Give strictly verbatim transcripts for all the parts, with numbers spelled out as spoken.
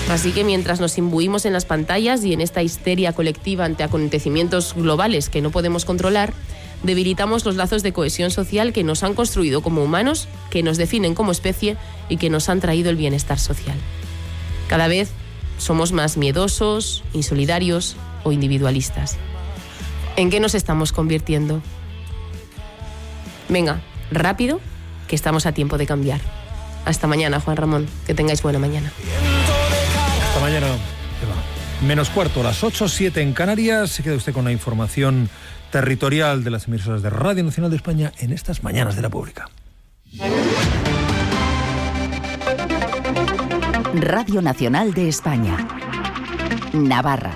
Así que mientras nos imbuimos en las pantallas y en esta histeria colectiva ante acontecimientos globales que no podemos controlar, debilitamos los lazos de cohesión social que nos han construido como humanos, que nos definen como especie y que nos han traído el bienestar social. Cada vez somos más miedosos, insolidarios o individualistas. ¿En qué nos estamos convirtiendo? Venga, rápido, que estamos a tiempo de cambiar. Hasta mañana, Juan Ramón. Que tengáis buena mañana. Hasta mañana. Menos cuarto, las ocho, siete en Canarias. Se queda usted con la información territorial de las emisoras de Radio Nacional de España en estas Mañanas de la Pública. Radio Nacional de España. Navarra.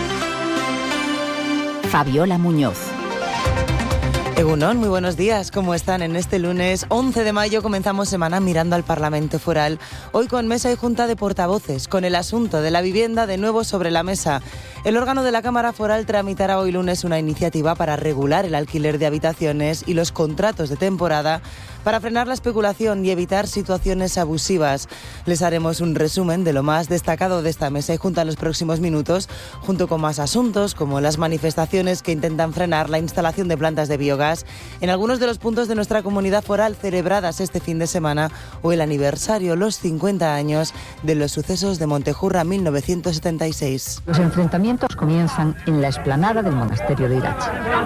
Fabiola Muñoz. Egunon, muy buenos días. ¿Cómo están? En este lunes once de mayo comenzamos semana mirando al Parlamento Foral. Hoy con mesa y junta de portavoces, con el asunto de la vivienda de nuevo sobre la mesa. El órgano de la Cámara Foral tramitará hoy lunes una iniciativa para regular el alquiler de habitaciones y los contratos de temporada para frenar la especulación y evitar situaciones abusivas. Les haremos un resumen de lo más destacado de esta mesa y junta en los próximos minutos, junto con más asuntos como las manifestaciones que intentan frenar la instalación de plantas de biogás en algunos de los puntos de nuestra comunidad foral celebradas este fin de semana, o el aniversario, los cincuenta años de los sucesos de Montejurra mil novecientos setenta y seis. Los enfrentamientos comienzan en la explanada del monasterio de Irache.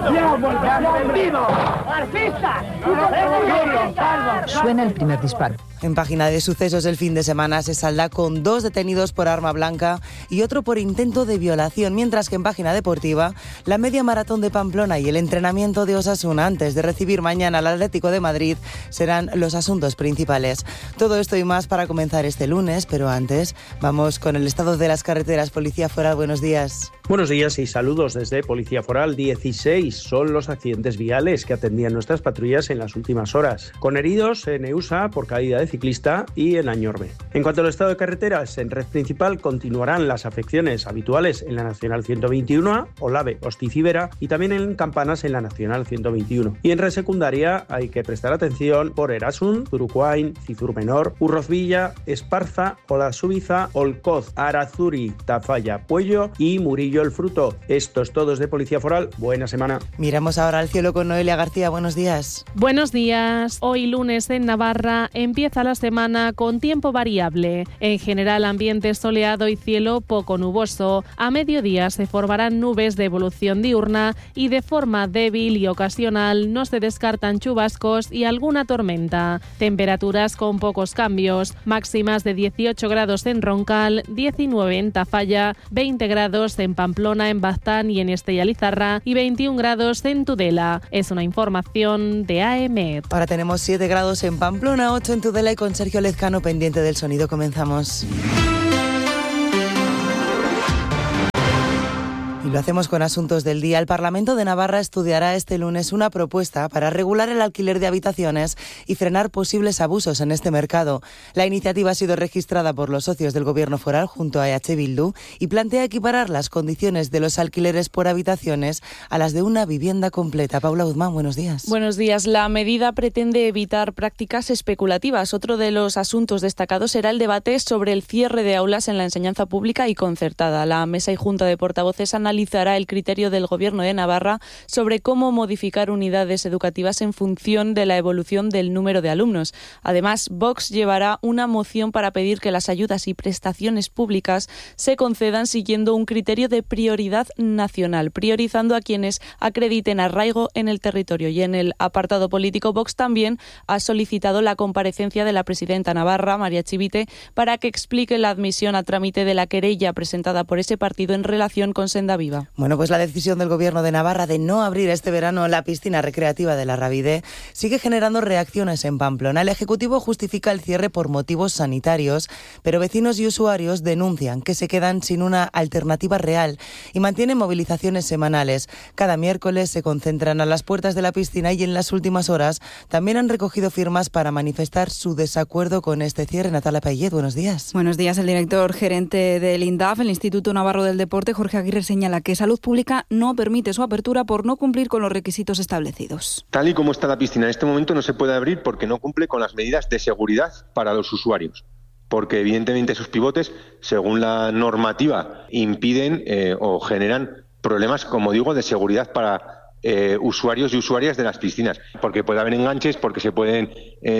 Suena el primer disparo. En página de sucesos el fin de semana se salda con dos detenidos por arma blanca y otro por intento de violación, mientras que en página deportiva la media maratón de Pamplona y el entrenamiento de Osasuna antes de recibir mañana al Atlético de Madrid serán los asuntos principales. Todo esto y más para comenzar este lunes, pero antes vamos con el estado de las carreteras. Policía Foral, buenos días. Buenos días y saludos desde Policía Foral. dieciséis son los accidentes viales que atendían nuestras patrullas en las últimas horas, con heridos en Eusa por caída de ciclista y en Añorbe. En cuanto al estado de carreteras, en red principal continuarán las afecciones habituales en la Nacional ciento veintiuno, Olave, Osticibera, y también en Campanas en la Nacional ciento veintiuno. Y en red secundaria hay que prestar atención por Erasun, Zurucuain, Cizur Menor, Urrozvilla, Esparza, Olasúbiza, Olcoz, Arazuri, Tafalla, Puello y Murillo el Fruto. Esto es todo de Policía Foral. Buena semana. Miramos ahora al cielo con Noelia García. Buenos días. Buenos días. Hoy lunes en Navarra empieza la semana con tiempo variable. En general, ambiente soleado y cielo poco nuboso. A mediodía se formarán nubes de evolución diurna y de forma débil y ocasional no se descartan chubascos y alguna tormenta. Temperaturas con pocos cambios. Máximas de dieciocho grados en Roncal, diecinueve en Tafalla, veinte grados en Pamplona, en Baztán y en Estella Lizarra y veintiún grados en Tudela. Es una información de A E M E T. Ahora tenemos siete grados en Pamplona, ocho en Tudela y con Sergio Lezcano pendiente del sonido. Comenzamos. Y lo hacemos con asuntos del día. El Parlamento de Navarra estudiará este lunes una propuesta para regular el alquiler de habitaciones y frenar posibles abusos en este mercado. La iniciativa ha sido registrada por los socios del Gobierno foral junto a E H Bildu y plantea equiparar las condiciones de los alquileres por habitaciones a las de una vivienda completa. Paula Guzmán, buenos días. Buenos días. La medida pretende evitar prácticas especulativas. Otro de los asuntos destacados será el debate sobre el cierre de aulas en la enseñanza pública y concertada. La mesa y junta de portavoces analizará el criterio del Gobierno de Navarra sobre cómo modificar unidades educativas en función de la evolución del número de alumnos. Además, Vox llevará una moción para pedir que las ayudas y prestaciones públicas se concedan siguiendo un criterio de prioridad nacional, priorizando a quienes acrediten arraigo en el territorio. Y en el apartado político, Vox también ha solicitado la comparecencia de la presidenta navarra, María Chivite, para que explique la admisión a trámite de la querella presentada por ese partido en relación con Senda Viva. Bueno, pues la decisión del Gobierno de Navarra de no abrir este verano la piscina recreativa de la Rabide sigue generando reacciones en Pamplona. El Ejecutivo justifica el cierre por motivos sanitarios, pero vecinos y usuarios denuncian que se quedan sin una alternativa real y mantienen movilizaciones semanales. Cada miércoles se concentran a las puertas de la piscina y en las últimas horas también han recogido firmas para manifestar su desacuerdo con este cierre. Natalia Payet, buenos días. Buenos días. El director gerente del INDAF, el Instituto Navarro del Deporte, Jorge Aguirre, señala que Salud Pública no permite su apertura por no cumplir con los requisitos establecidos. Tal y como está la piscina en este momento no se puede abrir porque no cumple con las medidas de seguridad para los usuarios. porque evidentemente esos pivotes, según la normativa, impiden eh, o generan problemas, como digo, de seguridad para eh, usuarios y usuarias de las piscinas, porque puede haber enganches, porque se pueden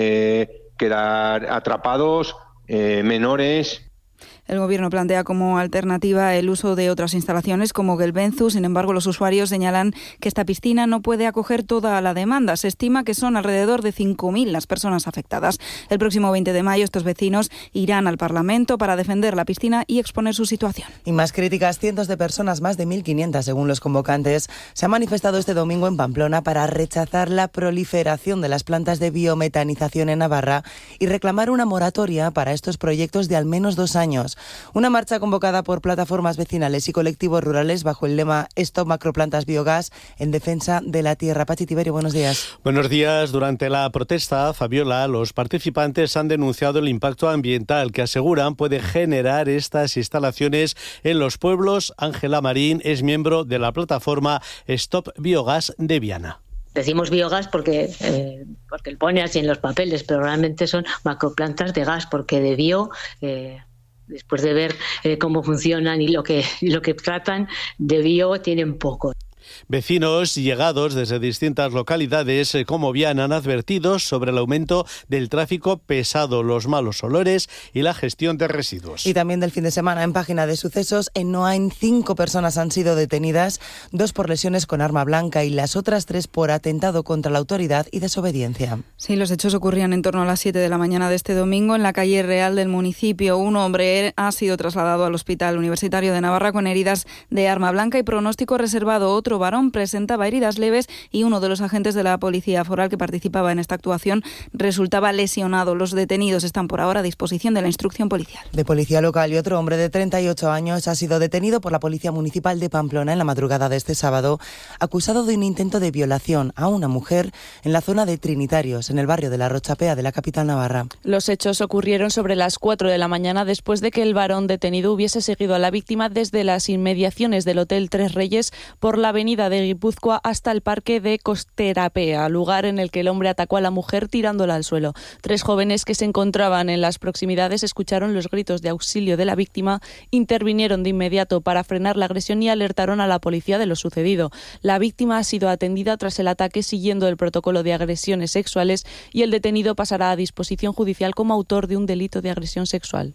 eh, quedar atrapados eh, menores. El Gobierno plantea como alternativa el uso de otras instalaciones como Gelbenzu. Sin embargo, los usuarios señalan que esta piscina no puede acoger toda la demanda. Se estima que son alrededor de cinco mil las personas afectadas. El próximo veinte de mayo estos vecinos irán al Parlamento para defender la piscina y exponer su situación. Y más críticas, cientos de personas, más de mil quinientas según los convocantes, se han manifestado este domingo en Pamplona para rechazar la proliferación de las plantas de biometanización en Navarra y reclamar una moratoria para estos proyectos de al menos dos años. Una marcha convocada por plataformas vecinales y colectivos rurales bajo el lema Stop Macroplantas Biogás en defensa de la tierra. Pachi Tiberio, buenos días. Buenos días. Durante la protesta, Fabiola, los participantes han denunciado el impacto ambiental que aseguran puede generar estas instalaciones en los pueblos. Ángela Marín es miembro de la plataforma Stop Biogás de Viana. Decimos biogás porque, eh, porque lo pone así en los papeles, pero realmente son macroplantas de gas, porque de bio... Eh, después de ver eh, cómo funcionan y lo que, y lo que tratan, de bio tienen poco. Vecinos llegados desde distintas localidades como Viana han advertido sobre el aumento del tráfico pesado, los malos olores y la gestión de residuos. Y también del fin de semana, en página de sucesos, en Noain cinco personas han sido detenidas, dos por lesiones con arma blanca y las otras tres por atentado contra la autoridad y desobediencia. Sí, los hechos ocurrían en torno a las siete de la mañana de este domingo en la calle Real del municipio. Un hombre ha sido trasladado al Hospital Universitario de Navarra con heridas de arma blanca y pronóstico reservado. Otro varón presentaba heridas leves y uno de los agentes de la Policía Foral que participaba en esta actuación resultaba lesionado. Los detenidos están por ahora a disposición de la instrucción policial. De policía local, y otro hombre de treinta y ocho años ha sido detenido por la Policía Municipal de Pamplona en la madrugada de este sábado, acusado de un intento de violación a una mujer en la zona de Trinitarios, en el barrio de la Rochapea de la capital navarra. Los hechos ocurrieron sobre las cuatro de la mañana después de que el varón detenido hubiese seguido a la víctima desde las inmediaciones del Hotel Tres Reyes por la avenida de Guipúzcoa hasta el parque de Costerapea, lugar en el que el hombre atacó a la mujer tirándola al suelo. Tres jóvenes que se encontraban en las proximidades escucharon los gritos de auxilio de la víctima, intervinieron de inmediato para frenar la agresión y alertaron a la policía de lo sucedido. La víctima ha sido atendida tras el ataque siguiendo el protocolo de agresiones sexuales y el detenido pasará a disposición judicial como autor de un delito de agresión sexual.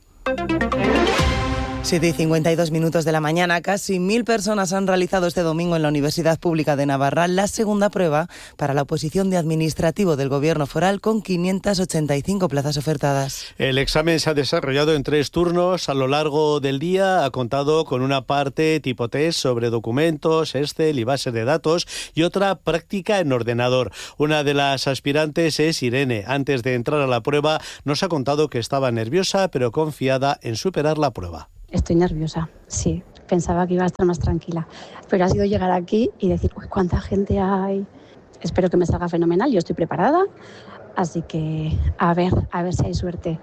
siete y cincuenta y dos minutos de la mañana, casi mil personas han realizado este domingo en la Universidad Pública de Navarra la segunda prueba para la oposición de administrativo del Gobierno foral con quinientas ochenta y cinco plazas ofertadas. El examen se ha desarrollado en tres turnos a lo largo del día. Ha contado con una parte tipo test sobre documentos, Excel y base de datos y otra práctica en ordenador. Una de las aspirantes es Irene. Antes de entrar a la prueba nos ha contado que estaba nerviosa pero confiada en superar la prueba. Estoy nerviosa, sí. Pensaba que iba a estar más tranquila. Pero ha sido llegar aquí y decir, uy, cuánta gente hay. Espero que me salga fenomenal, yo estoy preparada. Así que a ver, a ver si hay suerte.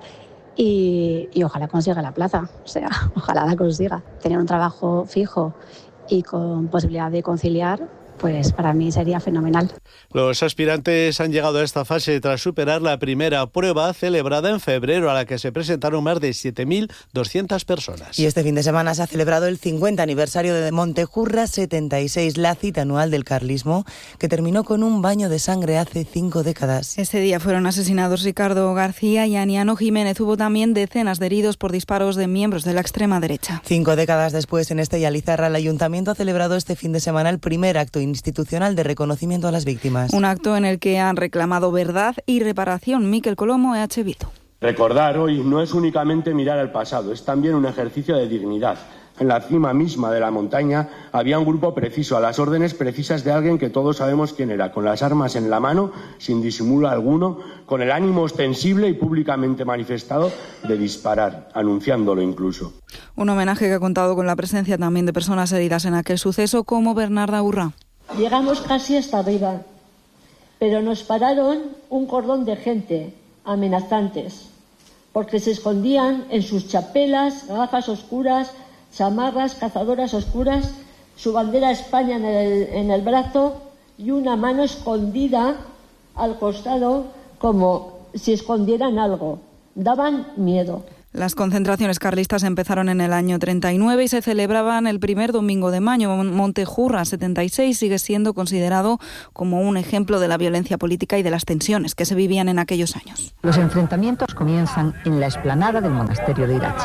Y, y ojalá consiga la plaza, o sea, ojalá la consiga. Tener un trabajo fijo y con posibilidad de conciliar, pues para mí sería fenomenal. Los aspirantes han llegado a esta fase tras superar la primera prueba celebrada en febrero, a la que se presentaron más de siete mil doscientas personas. Y este fin de semana se ha celebrado el cincuenta aniversario de Montejurra setenta y seis, la cita anual del carlismo, que terminó con un baño de sangre hace cinco décadas. Ese día fueron asesinados Ricardo García y Aniano Jiménez. Hubo también decenas de heridos por disparos de miembros de la extrema derecha. Cinco décadas después, en este Yalizarra, el Ayuntamiento ha celebrado este fin de semana el primer acto institucional de reconocimiento a las víctimas. Un acto en el que han reclamado verdad y reparación. Miquel Colomo, E H Bildu. Recordar hoy no es únicamente mirar al pasado, es también un ejercicio de dignidad. En la cima misma de la montaña había un grupo preciso, a las órdenes precisas de alguien que todos sabemos quién era, con las armas en la mano, sin disimulo alguno, con el ánimo ostensible y públicamente manifestado de disparar, anunciándolo incluso. Un homenaje que ha contado con la presencia también de personas heridas en aquel suceso, como Bernarda Urra. Llegamos casi hasta arriba, pero nos pararon un cordón de gente, amenazantes, porque se escondían en sus chapelas, gafas oscuras, chamarras, cazadoras oscuras, su bandera España en el, en el brazo y una mano escondida al costado como si escondieran algo. Daban miedo. Las concentraciones carlistas empezaron en el año treinta y nueve y se celebraban el primer domingo de mayo. Montejurra, setenta y seis, sigue siendo considerado como un ejemplo de la violencia política y de las tensiones que se vivían en aquellos años. Los enfrentamientos comienzan en la explanada del monasterio de Irache.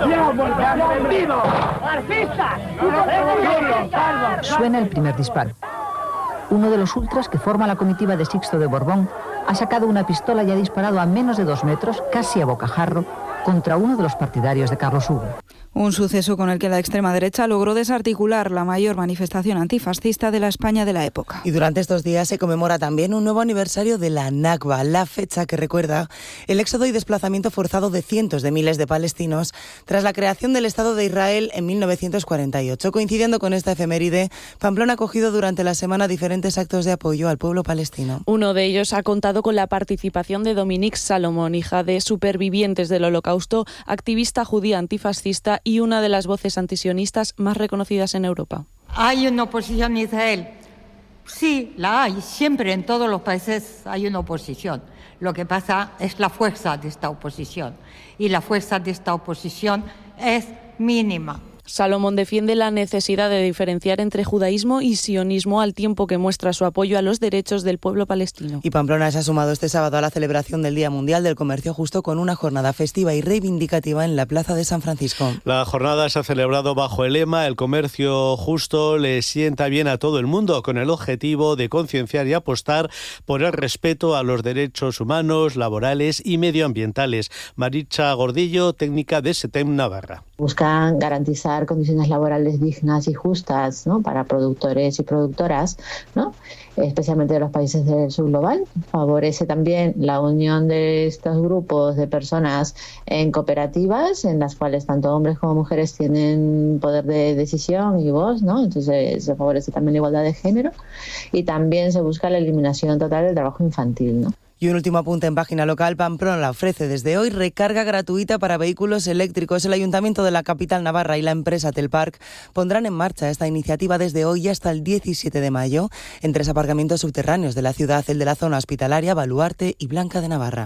Suena el primer disparo. Uno de los ultras que forma la comitiva de Sixto de Borbón ha sacado una pistola y ha disparado a menos de dos metros, casi a bocajarro, contra uno de los partidarios de Carlos Hugo. Un suceso con el que la extrema derecha logró desarticular la mayor manifestación antifascista de la España de la época. Y durante estos días se conmemora también un nuevo aniversario de la Nakba, la fecha que recuerda el éxodo y desplazamiento forzado de cientos de miles de palestinos tras la creación del Estado de Israel en mil novecientos cuarenta y ocho. Coincidiendo con esta efeméride, Pamplona ha acogido durante la semana diferentes actos de apoyo al pueblo palestino. Uno de ellos ha contado con la participación de Dominique Salomón, hija de supervivientes del Holocausto, activista judía antifascista y una de las voces antisionistas más reconocidas en Europa. ¿Hay una oposición a Israel? Sí, la hay. Siempre en todos los países hay una oposición. Lo que pasa es la fuerza de esta oposición. Y la fuerza de esta oposición es mínima. Salomón defiende la necesidad de diferenciar entre judaísmo y sionismo al tiempo que muestra su apoyo a los derechos del pueblo palestino. Y Pamplona se ha sumado este sábado a la celebración del Día Mundial del Comercio Justo con una jornada festiva y reivindicativa en la Plaza de San Francisco. La jornada se ha celebrado bajo el lema "El comercio justo le sienta bien a todo el mundo", con el objetivo de concienciar y apostar por el respeto a los derechos humanos, laborales y medioambientales. Maritza Gordillo, técnica de SETEM Navarra. Buscan garantizar condiciones laborales dignas y justas, ¿no?, para productores y productoras, ¿no?, especialmente de los países del sur global. Favorece también la unión de estos grupos de personas en cooperativas, en las cuales tanto hombres como mujeres tienen poder de decisión y voz, ¿no? Entonces se favorece también la igualdad de género y también se busca la eliminación total del trabajo infantil, ¿no? Y un último apunte en página local. Pamplona ofrece desde hoy recarga gratuita para vehículos eléctricos. El Ayuntamiento de la capital navarra y la empresa Telpark pondrán en marcha esta iniciativa desde hoy hasta el diecisiete de mayo en tres aparcamientos subterráneos de la ciudad, el de la zona hospitalaria, Baluarte y Blanca de Navarra.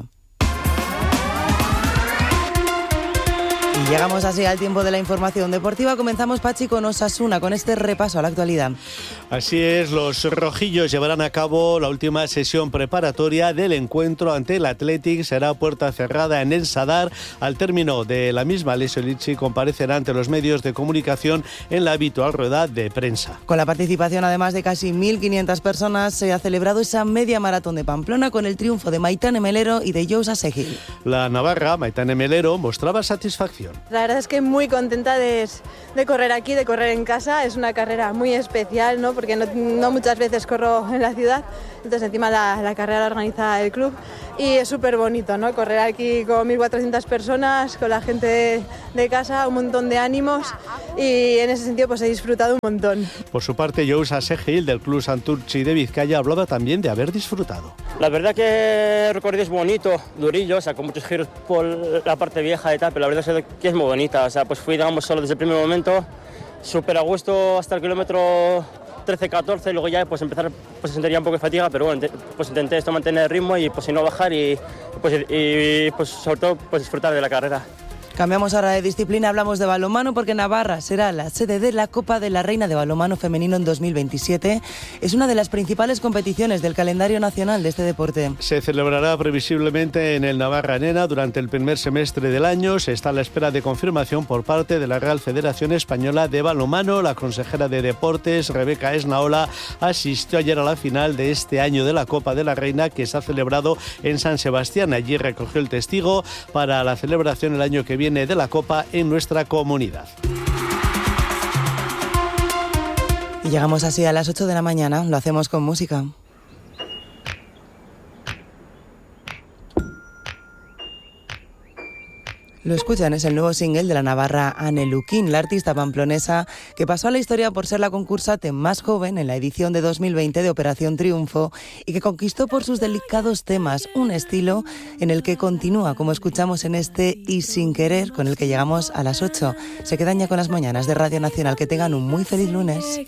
Y llegamos así al tiempo de la información deportiva. Comenzamos, Pachi, con Osasuna, con este repaso a la actualidad. Así es, los rojillos llevarán a cabo la última sesión preparatoria del encuentro ante el Athletic. Será puerta cerrada en el Sadar. Al término de la misma, Alessio Licci comparecerá ante los medios de comunicación en la habitual rueda de prensa. Con la participación, además de casi mil quinientas personas, se ha celebrado esa media maratón de Pamplona con el triunfo de Maitane Melero y de Jousa Segil. La navarra, Maitane Melero, mostraba satisfacción. La verdad es que muy contenta de, de correr aquí, de correr en casa. Es una carrera muy especial, ¿no?, porque no, no muchas veces corro en la ciudad. Entonces encima la, la carrera la organiza el club y es súper bonito, ¿no?, correr aquí con mil cuatrocientas personas, con la gente de, de casa, un montón de ánimos y en ese sentido pues he disfrutado un montón. Por su parte, Jousa Segil del Club Santurtzi de Vizcaya hablaba también de haber disfrutado. La verdad que el recorrido es bonito, durillo, o sea, con muchos giros por la parte vieja y tal, pero la verdad es que es muy bonita, o sea, pues fui, digamos, solo desde el primer momento, súper a gusto hasta el kilómetro trece catorce, y luego ya pues empezar, pues sentiría un poco de fatiga, pero bueno, pues intenté esto mantener el ritmo y pues si no bajar y pues, y, pues sobre todo pues disfrutar de la carrera. Cambiamos ahora de disciplina, hablamos de balonmano porque Navarra será la sede de la Copa de la Reina de Balonmano Femenino en dos mil veintisiete. Es una de las principales competiciones del calendario nacional de este deporte. Se celebrará previsiblemente en el Navarra Arena durante el primer semestre del año. Se está a la espera de confirmación por parte de la Real Federación Española de Balonmano. La consejera de Deportes, Rebeca Esnaola, asistió ayer a la final de este año de la Copa de la Reina que se ha celebrado en San Sebastián. Allí recogió el testigo para la celebración el año que viene de la Copa en nuestra comunidad. Y llegamos así a las ocho de la mañana, lo hacemos con música. Lo escuchan, es el nuevo single de la navarra Ane Luquín, la artista pamplonesa que pasó a la historia por ser la concursante más joven en la edición de dos mil veinte de Operación Triunfo y que conquistó por sus delicados temas un estilo en el que continúa, como escuchamos en este Y Sin Querer, con el que llegamos a las ocho. Se quedan ya con las mañanas de Radio Nacional. Que tengan un muy feliz lunes.